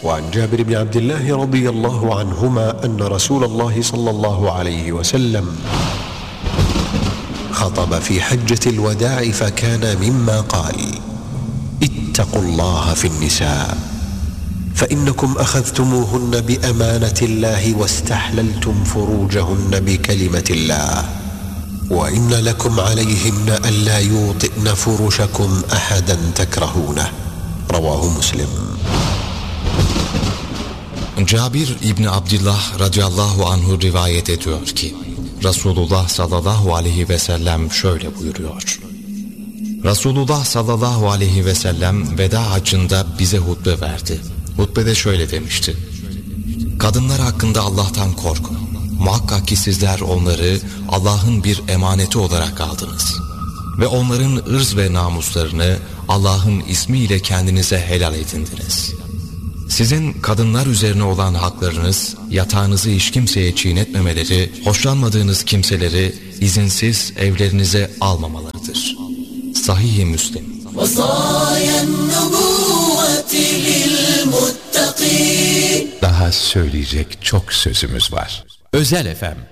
وعن جابر بن عبد الله رضي الله عنهما أن رسول الله صلى الله عليه وسلم خطب في حجة الوداع فكان مما قال: اتقوا الله في النساء فإنكم أخذتموهن بأمانة الله واستحللتم فروجهن بكلمة الله وإن لكم عليهن ألا يوطئن فرشكم أحدا تكرهونه. رواه مسلم. Cabir İbni Abdillah radıyallahu anhu rivayet ediyor ki Resulullah sallallahu aleyhi ve sellem şöyle buyuruyor: Resulullah sallallahu aleyhi ve sellem veda haccında bize hutbe verdi. Hutbede şöyle demişti: Kadınlar hakkında Allah'tan korkun. Muhakkak ki sizler onları Allah'ın bir emaneti olarak aldınız. Ve onların ırz ve namuslarını Allah'ın ismiyle kendinize helal edindiniz. Sizin kadınlar üzerine olan haklarınız, yatağınızı hiç kimseye çiğnetmemeleri, hoşlanmadığınız kimseleri izinsiz evlerinize almamalarıdır. Sahih-i Müslim. Daha söyleyecek çok sözümüz var. Özel FM